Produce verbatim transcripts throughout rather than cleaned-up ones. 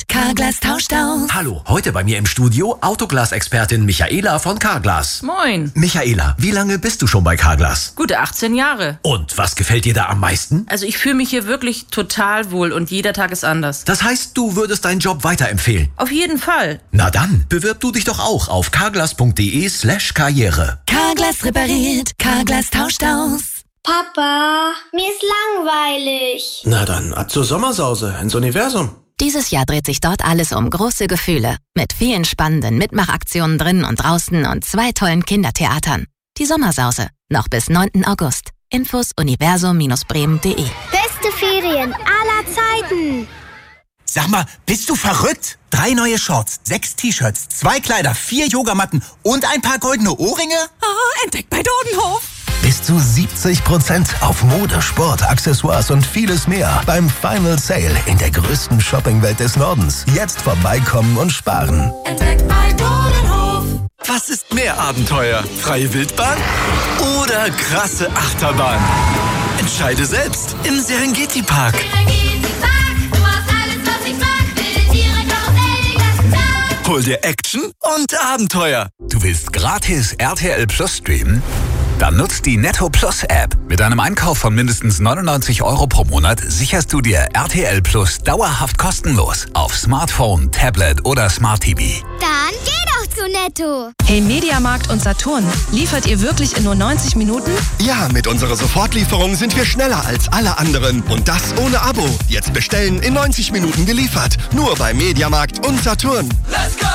Carglass tauscht aus. Hallo, heute bei mir im Studio Autoglas-Expertin Michaela von Carglass. Moin. Michaela, wie lange bist du schon bei Carglass? Gute achtzehn Jahre. Und was gefällt dir da am meisten? Also ich fühle mich hier wirklich total wohl und jeder Tag ist anders. Das heißt, du würdest deinen Job weiterempfehlen? Auf jeden Fall. Na dann, bewirb du dich doch auch auf carglass.de slash karriere. Carglass repariert, Carglass tauscht aus. Papa, mir ist langweilig. Na dann, ab zur Sommersause ins Universum. Dieses Jahr dreht sich dort alles um große Gefühle. Mit vielen spannenden Mitmachaktionen drinnen und draußen und zwei tollen Kindertheatern. Die Sommersause. Noch bis neunten August. Infos universum bremen punkt de. Beste Ferien aller Zeiten. Sag mal, bist du verrückt? Drei neue Shorts, sechs T-Shirts, zwei Kleider, vier Yogamatten und ein paar goldene Ohrringe? Ah, entdeckt bei Dodenhof. Bis zu siebzig Prozent auf Mode, Sport, Accessoires und vieles mehr beim Final Sale in der größten Shoppingwelt des Nordens. Jetzt vorbeikommen und sparen. Entdeckt bei Dodenhof. Was ist mehr Abenteuer? Freie Wildbahn oder krasse Achterbahn? Entscheide selbst im Serengeti Park. Serengeti Park, du hast alles, was ich mag. Wilde Tiere, Karussell, den ganzen Tag. Hol dir Action und Abenteuer. Du willst gratis R T L Plus streamen? Dann nutzt die Netto Plus App. Mit einem Einkauf von mindestens neunundneunzig Euro pro Monat sicherst du dir R T L Plus dauerhaft kostenlos auf Smartphone, Tablet oder Smart T V. Dann geh doch zu Netto. Hey Mediamarkt und Saturn, liefert ihr wirklich in nur neunzig Minuten? Ja, mit unserer Sofortlieferung sind wir schneller als alle anderen. Und das ohne Abo. Jetzt bestellen, in neunzig Minuten geliefert. Nur bei Mediamarkt und Saturn. Let's go!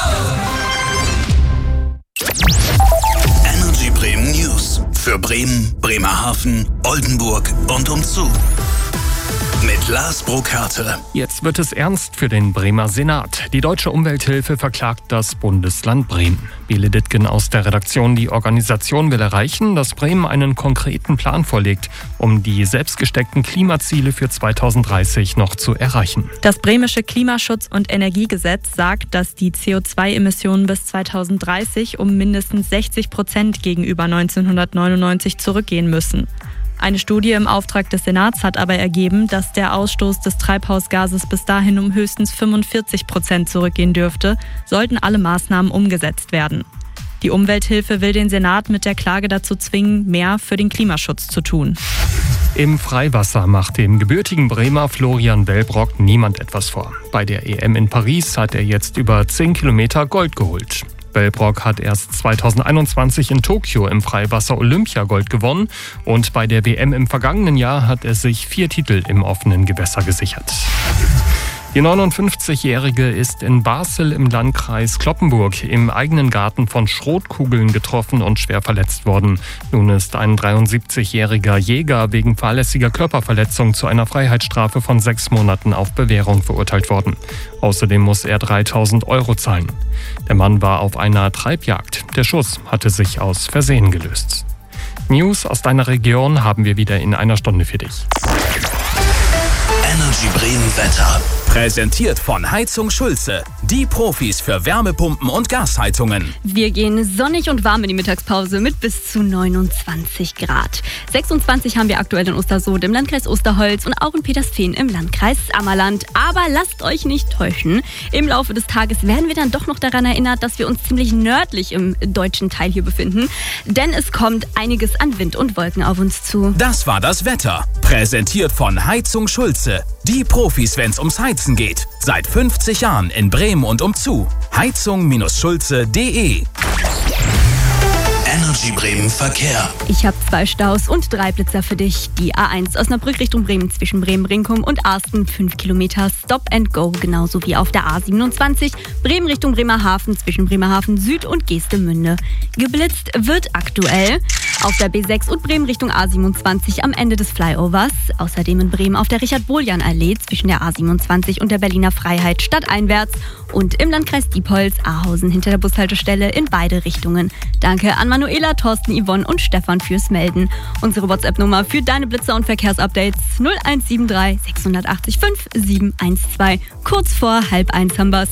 Energy Bremen News. Für Bremen, Bremerhaven, Oldenburg und umzu. Mit Lars Burkhardt. Jetzt wird es ernst für den Bremer Senat. Die Deutsche Umwelthilfe verklagt das Bundesland Bremen. Bele Dittgen aus der Redaktion. Die Organisation will erreichen, dass Bremen einen konkreten Plan vorlegt, um die selbstgesteckten Klimaziele für zweitausenddreißig noch zu erreichen. Das bremische Klimaschutz- und Energiegesetz sagt, dass die C O zwei Emissionen bis zweitausenddreißig um mindestens sechzig Prozent gegenüber neunzehnhundertneunundneunzig zurückgehen müssen. Eine Studie im Auftrag des Senats hat aber ergeben, dass der Ausstoß des Treibhausgases bis dahin um höchstens fünfundvierzig Prozent zurückgehen dürfte, sollten alle Maßnahmen umgesetzt werden. Die Umwelthilfe will den Senat mit der Klage dazu zwingen, mehr für den Klimaschutz zu tun. Im Freiwasser macht dem gebürtigen Bremer Florian Wellbrock niemand etwas vor. Bei der E M in Paris hat er jetzt über zehn Kilometer Gold geholt. Wellbrock hat erst zweitausendeinundzwanzig in Tokio im Freiwasser Olympiagold gewonnen und bei der W M im vergangenen Jahr hat er sich vier Titel im offenen Gewässer gesichert. Die neunundfünfzigjährige ist in Basel im Landkreis Cloppenburg im eigenen Garten von Schrotkugeln getroffen und schwer verletzt worden. Nun ist ein dreiundsiebzigjähriger Jäger wegen fahrlässiger Körperverletzung zu einer Freiheitsstrafe von sechs Monaten auf Bewährung verurteilt worden. Außerdem muss er dreitausend Euro zahlen. Der Mann war auf einer Treibjagd. Der Schuss hatte sich aus Versehen gelöst. News aus deiner Region haben wir wieder in einer Stunde für dich. Energy Bremen Wetter. Präsentiert von Heizung Schulze. Die Profis für Wärmepumpen und Gasheizungen. Wir gehen sonnig und warm in die Mittagspause mit bis zu neunundzwanzig Grad. sechsundzwanzig haben wir aktuell in Ostersohn im Landkreis Osterholz und auch in Petersfehn im Landkreis Ammerland. Aber lasst euch nicht täuschen. Im Laufe des Tages werden wir dann doch noch daran erinnert, dass wir uns ziemlich nördlich im deutschen Teil hier befinden. Denn es kommt einiges an Wind und Wolken auf uns zu. Das war das Wetter. Präsentiert von Heizung Schulze. Die Profis, wenn's ums Heizen geht. Seit fünfzig Jahren in Bremen und umzu. heizung Schulze punkt de. Energy Bremen Verkehr. Ich habe zwei Staus und drei Blitzer für dich. Die A eins Osnabrück Richtung Bremen zwischen Bremen-Brinkum und Arsten fünf Kilometer Stop and Go, genauso wie auf der A siebenundzwanzig Bremen Richtung Bremerhaven zwischen Bremerhaven Süd und Geestemünde. Geblitzt wird aktuell auf der B sechs und Bremen Richtung A siebenundzwanzig am Ende des Flyovers. Außerdem in Bremen auf der Richard-Boljan-Allee zwischen der A siebenundzwanzig und der Berliner Freiheit stadteinwärts und im Landkreis Diepholz Ahausen hinter der Bushaltestelle in beide Richtungen. Danke an Manuela, Thorsten, Yvonne und Stefan fürs Melden. Unsere WhatsApp-Nummer für deine Blitzer- und Verkehrsupdates null eins sieben drei sechs acht fünf sieben eins zwei. Kurz vor halb eins haben wir's.